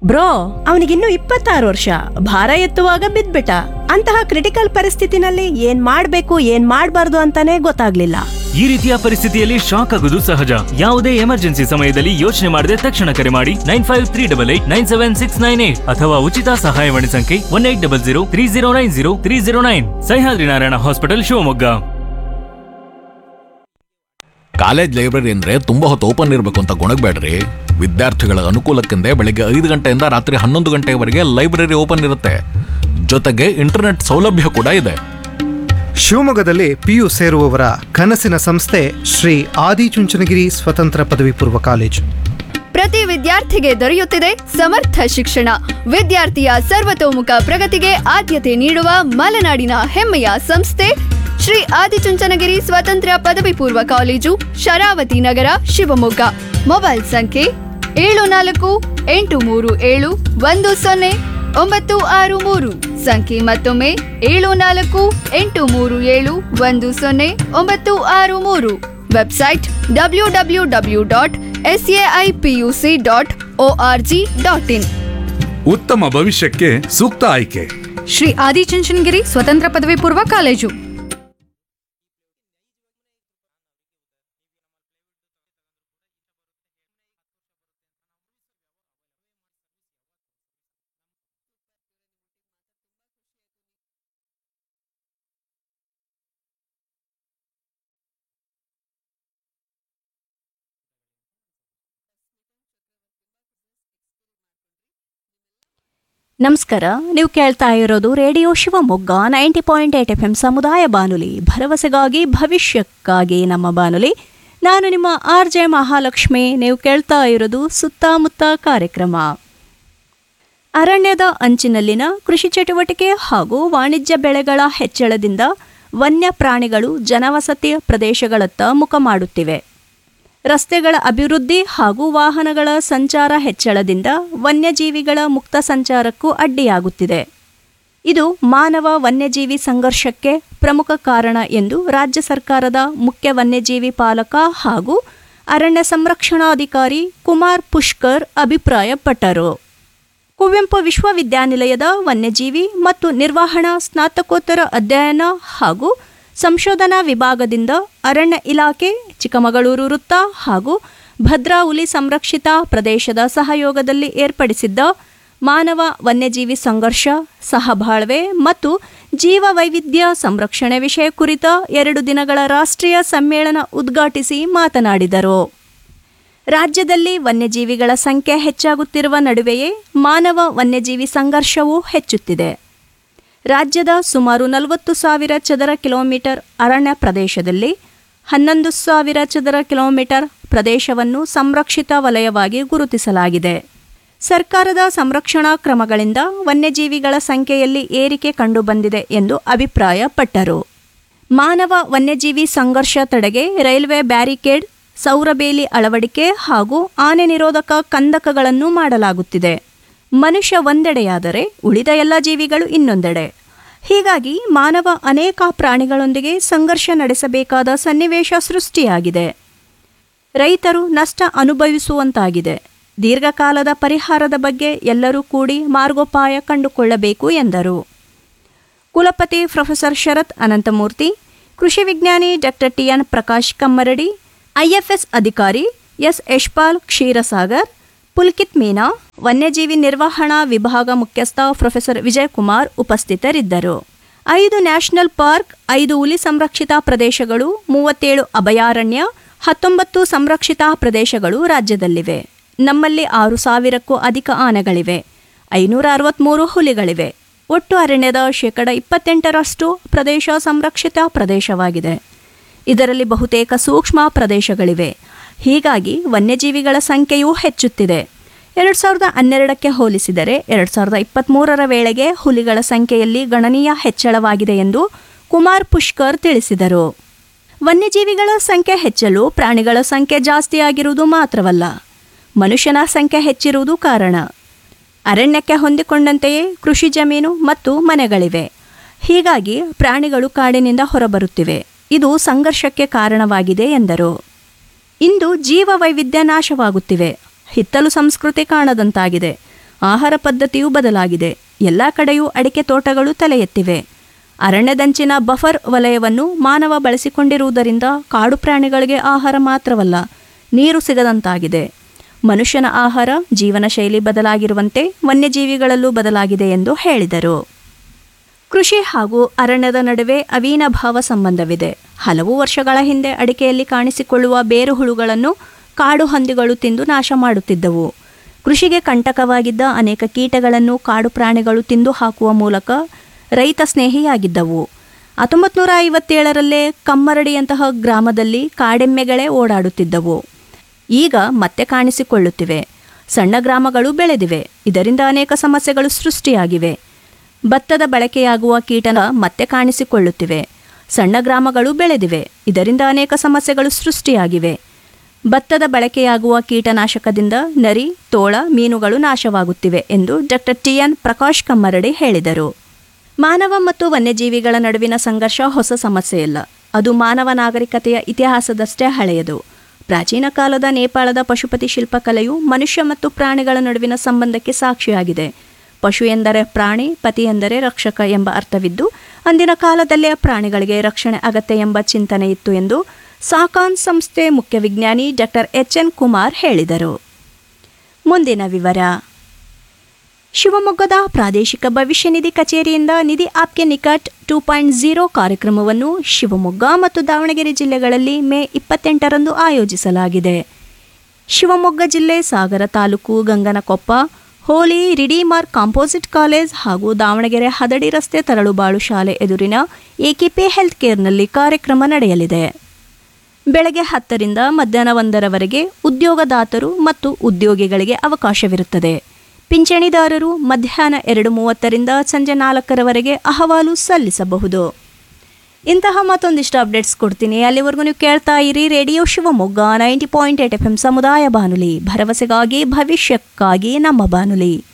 Bro, ಅವನಿಗಿನ್ನು 26 ವರ್ಷ, ಭಾರ ಎತ್ತುವಾಗ ಬಿದ್ಬಿಟ್ಟ. ಅಂತಹ ಕ್ರಿಟಿಕಲ್ ಪರಿಸ್ಥಿತಿನಲ್ಲಿ ಏನ್ ಮಾಡ್ಬೇಕು ಏನ್ ಮಾಡ್ಬಾರ್ದು ಅಂತಾನೆ ಗೊತ್ತಾಗ್ಲಿಲ್ಲ. ಈ ರೀತಿಯ ಪರಿಸ್ಥಿತಿಯಲ್ಲಿ ಶಾಕ್ ಆಗುವುದು ಸಹಜ. ಯಾವುದೇ ಎಮರ್ಜೆನ್ಸಿ ಸಮಯದಲ್ಲಿ ಯೋಚನೆ ಮಾಡದೆ ತಕ್ಷಣ ಕರೆ ಮಾಡಿ 9538897698 ಅಥವಾ ಉಚಿತ ಸಹಾಯವಾಣಿ ಸಂಖ್ಯೆ 180030903009. Sahyadri Narayana hospital, Shivamogga. College library ಅಂದ್ರೆ ತುಂಬಾ ಹೊತ್ತು ಓಪನ್ ಇರಬೇಕು ಅಂತ ಗೊಣಗಬೇಡ್ರಿ. ವಿದ್ಯಾರ್ಥಿಗಳ ಅನುಕೂಲಕ್ಕೆಂದೇ ಬೆಳಿಗ್ಗೆ 5 ಗಂಟೆಯಿಂದ ರಾತ್ರಿ 11 ಗಂಟೆವರೆಗೆ ಲೈಬ್ರರಿ ಓಪನ್ ಇರುತ್ತೆ. ಜೊತೆಗೆ ಇಂಟರ್ನೆಟ್ ಸೌಲಭ್ಯ ಕೂಡ ಇದೆ. ಶಿವಮೊಗ್ಗದಲ್ಲಿ PU ಸೇರುವವರ ಕನಸಿನ ಸಂಸ್ಥೆ ಶ್ರೀ ಆದಿಚುಂಚನಗಿರಿ ಸ್ವತಂತ್ರ ಪದವಿ ಪೂರ್ವ ಕಾಲೇಜು. ಪ್ರತಿ ವಿದ್ಯಾರ್ಥಿಗೆ ದೊರೆಯುತ್ತಿದೆ ಸಮರ್ಥ ಶಿಕ್ಷಣ. ವಿದ್ಯಾರ್ಥಿಯ ಸರ್ವತೋಮುಖ ಪ್ರಗತಿಗೆ ಆದ್ಯತೆ ನೀಡುವ ಮಲೆನಾಡಿನ ಹೆಮ್ಮೆಯ ಸಂಸ್ಥೆ ಶ್ರೀ ಆದಿಚುಂಚನಗಿರಿ ಸ್ವತಂತ್ರ ಪದವಿ ಪೂರ್ವ ಕಾಲೇಜು, ಶರಾವತಿ ನಗರ, ಶಿವಮೊಗ್ಗ. ಮೊಬೈಲ್ ಸಂಖ್ಯೆ 7487100963. ಸಂಖ್ಯೆ ಮತ್ತೊಮ್ಮೆ 7487100963. Website www.saipuc.org.in. ಉತ್ತಮ ಭವಿಷ್ಯಕ್ಕೆ ಸೂಕ್ತ ಆಯ್ಕೆ ಶ್ರೀ ಆದಿಚುಂಚನಗಿರಿ ಸ್ವತಂತ್ರ ಪದವಿ ಪೂರ್ವ ಕಾಲೇಜು. ನಮಸ್ಕಾರ, ನೀವು ಕೇಳ್ತಾ ಇರೋದು ರೇಡಿಯೋ ಶಿವಮೊಗ್ಗ 90.8 FM ಸಮುದಾಯ ಬಾನುಲಿ, ಭರವಸೆಗಾಗಿ ಭವಿಷ್ಯಕ್ಕಾಗಿ ನಮ್ಮ ಬಾನುಲಿ. ನಾನು ನಿಮ್ಮ RJ ಮಹಾಲಕ್ಷ್ಮಿ. ನೀವು ಕೇಳ್ತಾ ಇರೋದು ಸುತ್ತಮುತ್ತ ಕಾರ್ಯಕ್ರಮ. ಅರಣ್ಯದ ಅಂಚಿನಲ್ಲಿನ ಕೃಷಿ ಚಟುವಟಿಕೆ ಹಾಗೂ ವಾಣಿಜ್ಯ ಬೆಳೆಗಳ ಹೆಚ್ಚಳದಿಂದ ವನ್ಯ ಪ್ರಾಣಿಗಳು ಜನವಸತಿ ಪ್ರದೇಶಗಳತ್ತ ಮುಖ ಮಾಡುತ್ತಿವೆ. ರಸ್ತೆಗಳ ಅಭಿವೃದ್ಧಿ ಹಾಗೂ ವಾಹನಗಳ ಸಂಚಾರ ಹೆಚ್ಚಳದಿಂದ ವನ್ಯಜೀವಿಗಳ ಮುಕ್ತ ಸಂಚಾರಕ್ಕೂ ಅಡ್ಡಿಯಾಗುತ್ತಿದೆ. ಇದು ಮಾನವ ವನ್ಯಜೀವಿ ಸಂಘರ್ಷಕ್ಕೆ ಪ್ರಮುಖ ಕಾರಣ ಎಂದು ರಾಜ್ಯ ಸರ್ಕಾರದ ಮುಖ್ಯ ವನ್ಯಜೀವಿ ಪಾಲಕ ಹಾಗೂ ಅರಣ್ಯ ಸಂರಕ್ಷಣಾಧಿಕಾರಿ ಕುಮಾರ್ ಪುಷ್ಕರ್ ಅಭಿಪ್ರಾಯಪಟ್ಟರು. ಕುವೆಂಪು ವಿಶ್ವವಿದ್ಯಾನಿಲಯದ ವನ್ಯಜೀವಿ ಮತ್ತು ನಿರ್ವಹಣಾ ಸ್ನಾತಕೋತ್ತರ ಅಧ್ಯಯನ ಹಾಗೂ ಸಂಶೋಧನಾ ವಿಭಾಗದಿಂದ ಅರಣ್ಯ ಇಲಾಖೆ, ಚಿಕ್ಕಮಗಳೂರು ವೃತ್ತ ಹಾಗೂ ಭದ್ರಾ ಹುಲಿ ಸಂರಕ್ಷಿತ ಪ್ರದೇಶದ ಸಹಯೋಗದಲ್ಲಿ ಏರ್ಪಡಿಸಿದ್ದ ಮಾನವ ವನ್ಯಜೀವಿ ಸಂಘರ್ಷ, ಸಹಬಾಳ್ವೆ ಮತ್ತು ಜೀವ ವೈವಿಧ್ಯ ಸಂರಕ್ಷಣೆ ವಿಷಯ ಕುರಿತ 2 ದಿನಗಳ ರಾಷ್ಟ್ರೀಯ ಸಮ್ಮೇಳನ ಉದ್ಘಾಟಿಸಿ ಮಾತನಾಡಿದರು. ರಾಜ್ಯದಲ್ಲಿ ವನ್ಯಜೀವಿಗಳ ಸಂಖ್ಯೆ ಹೆಚ್ಚಾಗುತ್ತಿರುವ ನಡುವೆಯೇ ಮಾನವ ವನ್ಯಜೀವಿ ಸಂಘರ್ಷವೂ ಹೆಚ್ಚುತ್ತಿದೆ. ರಾಜ್ಯದ ಸುಮಾರು 40,000 ಚದರ ಕಿಲೋಮೀಟರ್ ಅರಣ್ಯ ಪ್ರದೇಶದಲ್ಲಿ 11,000 ಚದರ ಕಿಲೋಮೀಟರ್ ಪ್ರದೇಶವನ್ನು ಸಂರಕ್ಷಿತ ವಲಯವಾಗಿ ಗುರುತಿಸಲಾಗಿದೆ. ಸರ್ಕಾರದ ಸಂರಕ್ಷಣಾ ಕ್ರಮಗಳಿಂದ ವನ್ಯಜೀವಿಗಳ ಸಂಖ್ಯೆಯಲ್ಲಿ ಏರಿಕೆ ಕಂಡುಬಂದಿದೆ ಎಂದು ಅಭಿಪ್ರಾಯಪಟ್ಟರು. ಮಾನವ ವನ್ಯಜೀವಿ ಸಂಘರ್ಷ ತಡೆಗೆ ರೈಲ್ವೆ ಬ್ಯಾರಿಕೇಡ್, ಸೌರಬೇಲಿ ಅಳವಡಿಕೆ ಹಾಗೂ ಆನೆ ನಿರೋಧಕ ಕಂದಕಗಳನ್ನು ಮಾಡಲಾಗುತ್ತಿದೆ. ಮನುಷ್ಯ ಒಂದೆಡೆಯಾದರೆ ಉಳಿದ ಎಲ್ಲ ಜೀವಿಗಳು ಇನ್ನೊಂದೆಡೆ. ಹೀಗಾಗಿ ಮಾನವ ಅನೇಕ ಪ್ರಾಣಿಗಳೊಂದಿಗೆ ಸಂಘರ್ಷ ನಡೆಸಬೇಕಾದ ಸನ್ನಿವೇಶ ಸೃಷ್ಟಿಯಾಗಿದೆ. ರೈತರು ನಷ್ಟ ಅನುಭವಿಸುವಂತಾಗಿದೆ. ದೀರ್ಘಕಾಲದ ಪರಿಹಾರದ ಬಗ್ಗೆ ಎಲ್ಲರೂ ಕೂಡಿ ಮಾರ್ಗೋಪಾಯ ಕಂಡುಕೊಳ್ಳಬೇಕು ಎಂದರು. ಕುಲಪತಿ ಪ್ರೊಫೆಸರ್ ಶರತ್ ಅನಂತಮೂರ್ತಿ, ಕೃಷಿ ವಿಜ್ಞಾನಿ doctor TN Prakash Kammaradi, IFS ಅಧಿಕಾರಿ S ಯಶ್ಪಾಲ್ ಕ್ಷೀರಸಾಗರ್, ಪುಲ್ಕಿತ್ ಮೀನಾ, ವನ್ಯಜೀವಿ ನಿರ್ವಹಣಾ ವಿಭಾಗ ಮುಖ್ಯಸ್ಥ ಪ್ರೊಫೆಸರ್ ವಿಜಯಕುಮಾರ್ ಉಪಸ್ಥಿತರಿದ್ದರು. 5 ನ್ಯಾಷನಲ್ ಪಾರ್ಕ್, 5 ಹುಲಿ ಸಂರಕ್ಷಿತ ಪ್ರದೇಶಗಳು, 37 ಅಭಯಾರಣ್ಯ, 19 ಸಂರಕ್ಷಿತ ಪ್ರದೇಶಗಳು ರಾಜ್ಯದಲ್ಲಿವೆ. ನಮ್ಮಲ್ಲಿ 6,000ಕ್ಕೂ ಅಧಿಕ ಆನೆಗಳಿವೆ, 563 ಹುಲಿಗಳಿವೆ. ಒಟ್ಟು ಅರಣ್ಯದ 28% ಪ್ರದೇಶ ಸಂರಕ್ಷಿತ ಪ್ರದೇಶವಾಗಿದೆ. ಇದರಲ್ಲಿ ಬಹುತೇಕ ಸೂಕ್ಷ್ಮ ಪ್ರದೇಶಗಳಿವೆ. ಹೀಗಾಗಿ ವನ್ಯಜೀವಿಗಳ ಸಂಖ್ಯೆಯೂ ಹೆಚ್ಚುತ್ತಿದೆ. 2012ಕ್ಕೆ ಹೋಲಿಸಿದರೆ 2023ರ ವೇಳೆಗೆ ಹುಲಿಗಳ ಸಂಖ್ಯೆಯಲ್ಲಿ ಗಣನೀಯ ಹೆಚ್ಚಳವಾಗಿದೆ ಎಂದು ಕುಮಾರ್ ಪುಷ್ಕರ್ ತಿಳಿಸಿದರು. ವನ್ಯಜೀವಿಗಳ ಸಂಖ್ಯೆ ಹೆಚ್ಚಲು ಪ್ರಾಣಿಗಳ ಸಂಖ್ಯೆ ಜಾಸ್ತಿಯಾಗಿರುವುದು ಮಾತ್ರವಲ್ಲ, ಮನುಷ್ಯನ ಸಂಖ್ಯೆ ಹೆಚ್ಚಿರುವುದು ಕಾರಣ. ಅರಣ್ಯಕ್ಕೆ ಹೊಂದಿಕೊಂಡಂತೆಯೇ ಕೃಷಿ ಜಮೀನು ಮತ್ತು ಮನೆಗಳಿವೆ. ಹೀಗಾಗಿ ಪ್ರಾಣಿಗಳು ಕಾಡಿನಿಂದ ಹೊರಬರುತ್ತಿವೆ. ಇದು ಸಂಘರ್ಷಕ್ಕೆ ಕಾರಣವಾಗಿದೆ ಎಂದರು. ಇಂದು ಜೀವ ವೈವಿಧ್ಯ ನಾಶವಾಗುತ್ತಿವೆ. ಹಿತ್ತಲು ಸಂಸ್ಕೃತಿ ಕಾಣದಂತಾಗಿದೆ. ಆಹಾರ ಪದ್ಧತಿಯೂ ಬದಲಾಗಿದೆ. ಎಲ್ಲ ಕಡೆಯೂ ಅಡಿಕೆ ತೋಟಗಳು ತಲೆ ಎತ್ತಿವೆ. ಅರಣ್ಯದಂಚಿನ ಬಫರ್ ವಲಯವನ್ನು ಮಾನವ ಬಳಸಿಕೊಂಡಿರುವುದರಿಂದ ಕಾಡು ಪ್ರಾಣಿಗಳಿಗೆ ಆಹಾರ ಮಾತ್ರವಲ್ಲ, ನೀರು ಸಿಗದಂತಾಗಿದೆ. ಮನುಷ್ಯನ ಆಹಾರ ಜೀವನ ಶೈಲಿ ಬದಲಾಗಿರುವಂತೆ ವನ್ಯಜೀವಿಗಳಲ್ಲೂ ಬದಲಾಗಿದೆ ಎಂದು ಹೇಳಿದರು. ಕೃಷಿ ಹಾಗೂ ಅರಣ್ಯದ ನಡುವೆ ಅವಿನಾಭಾವ ಸಂಬಂಧವಿದೆ. ಹಲವು ವರ್ಷಗಳ ಹಿಂದೆ ಅಡಿಕೆಯಲ್ಲಿ ಕಾಣಿಸಿಕೊಳ್ಳುವ ಬೇರುಹುಳುಗಳನ್ನು ಕಾಡು ಹಂದಿಗಳು ತಿಂದು ನಾಶ ಮಾಡುತ್ತಿದ್ದವು. ಕೃಷಿಗೆ ಕಂಟಕವಾಗಿದ್ದ ಅನೇಕ ಕೀಟಗಳನ್ನು ಕಾಡು ಪ್ರಾಣಿಗಳು ತಿಂದು ಹಾಕುವ ಮೂಲಕ ರೈತ ಸ್ನೇಹಿಯಾಗಿದ್ದವು. 1957ರಲ್ಲೇ ಕಮ್ಮರಡಿಯಂತಹ ಗ್ರಾಮದಲ್ಲಿ ಕಾಡೆಮ್ಮೆಗಳೇ ಓಡಾಡುತ್ತಿದ್ದವು. ಈಗ ಮತ್ತೆ ಕಾಣಿಸಿಕೊಳ್ಳುತ್ತಿವೆ. ಸಣ್ಣ ಗ್ರಾಮಗಳು ಬೆಳೆದಿವೆ. ಇದರಿಂದ ಅನೇಕ ಸಮಸ್ಯೆಗಳು ಸೃಷ್ಟಿಯಾಗಿವೆ. ಭತ್ತದ ಬಳಕೆಯಾಗುವ ಕೀಟನ ಮತ್ತೆ ಕಾಣಿಸಿಕೊಳ್ಳುತ್ತಿವೆ. ಸಣ್ಣ ಗ್ರಾಮಗಳು ಬೆಳೆದಿವೆ. ಇದರಿಂದ ಅನೇಕ ಸಮಸ್ಯೆಗಳು ಸೃಷ್ಟಿಯಾಗಿವೆ. ಭತ್ತದ ಬಳಕೆಯಾಗುವ ಕೀಟನಾಶಕದಿಂದ ನರಿ, ತೋಳ, ಮೀನುಗಳು ನಾಶವಾಗುತ್ತಿವೆ ಎಂದು ಡಾಕ್ಟರ್ TN ಪ್ರಕಾಶ್ ಕಮ್ಮರಡಿ ಹೇಳಿದರು. ಮಾನವ ಮತ್ತು ವನ್ಯಜೀವಿಗಳ ನಡುವಿನ ಸಂಘರ್ಷ ಹೊಸ ಸಮಸ್ಯೆಯಲ್ಲ. ಅದು ಮಾನವ ನಾಗರಿಕತೆಯ ಇತಿಹಾಸದಷ್ಟೇ ಹಳೆಯದು. ಪ್ರಾಚೀನ ಕಾಲದ ನೇಪಾಳದ ಪಶುಪತಿ ಶಿಲ್ಪಕಲೆಯು ಮನುಷ್ಯ ಮತ್ತು ಪ್ರಾಣಿಗಳ ನಡುವಿನ ಸಂಬಂಧಕ್ಕೆ ಸಾಕ್ಷಿಯಾಗಿದೆ. ಪಶು ಎಂದರೆ ಪ್ರಾಣಿ, ಪತಿ ಎಂದರೆ ರಕ್ಷಕ ಎಂಬ ಅರ್ಥವಿದ್ದು, ಅಂದಿನ ಕಾಲದಲ್ಲೇ ಪ್ರಾಣಿಗಳಿಗೆ ರಕ್ಷಣೆ ಅಗತ್ಯ ಎಂಬ ಚಿಂತನೆ ಇತ್ತು ಎಂದು ಸಾಕಾನ್ ಸಂಸ್ಥೆ ಮುಖ್ಯ ವಿಜ್ಞಾನಿ ಡಾಕ್ಟರ್ HN ಕುಮಾರ್ ಹೇಳಿದರು. ಮುಂದಿನ ವಿವರ. ಶಿವಮೊಗ್ಗದ ಪ್ರಾದೇಶಿಕ ಭವಿಷ್ಯ ನಿಧಿ ಕಚೇರಿಯಿಂದ ನಿಧಿ ಆಪ್ಕೆ ನಿಕಟ್ 2.0 ಕಾರ್ಯಕ್ರಮವನ್ನು ಶಿವಮೊಗ್ಗ ಮತ್ತು ದಾವಣಗೆರೆ ಜಿಲ್ಲೆಗಳಲ್ಲಿ ಮೇ 28ರಂದು ಆಯೋಜಿಸಲಾಗಿದೆ. ಶಿವಮೊಗ್ಗ ಜಿಲ್ಲೆ ಸಾಗರ ತಾಲೂಕು ಗಂಗನಕೊಪ್ಪ ಹೋಲಿ ರಿಡೀಮರ್ ಕಾಂಪೋಸಿಟ್ ಕಾಲೇಜ್ ಹಾಗೂ ದಾವಣಗೆರೆ ಹದಡಿ ರಸ್ತೆ ತರಳುಬಾಳು ಶಾಲೆ ಎದುರಿನ AKP ಹೆಲ್ತ್ ಕೇರ್ನಲ್ಲಿ ಕಾರ್ಯಕ್ರಮ ನಡೆಯಲಿದೆ. ಬೆಳಗ್ಗೆ 10ರಿಂದ ಮಧ್ಯಾಹ್ನ 1ರವರೆಗೆ ಉದ್ಯೋಗದಾತರು ಮತ್ತು ಉದ್ಯೋಗಿಗಳಿಗೆ ಅವಕಾಶವಿರುತ್ತದೆ. ಪಿಂಚಣಿದಾರರು ಮಧ್ಯಾಹ್ನ 2:30ರಿಂದ ಸಂಜೆ 4ರವರೆಗೆ ಅಹವಾಲು ಸಲ್ಲಿಸಬಹುದು. ಇಂತಹ ಮತ್ತೊಂದಿಷ್ಟು ಅಪ್ಡೇಟ್ಸ್ ಕೊಡ್ತೀನಿ. ಅಲ್ಲಿವರೆಗೂ ನೀವು ಕೇಳ್ತಾ ಇರಿ ರೇಡಿಯೋ ಶಿವಮೊಗ್ಗ 90.8 FM ಸಮುದಾಯ ಬಾನುಲಿ, ಭರವಸೆಗಾಗಿ ಭವಿಷ್ಯಕ್ಕಾಗಿ ನಮ್ಮ ಬಾನುಲಿ.